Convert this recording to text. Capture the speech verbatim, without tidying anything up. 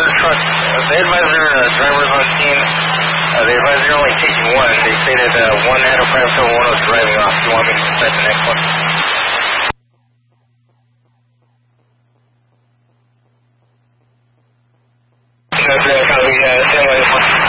third truck, uh, they advise their uh, drivers on scene, uh, they advise they're only taking one. They stated uh, one had a five seven one was driving off. Do you want me to decide the next one? No, copy, uh, ten one.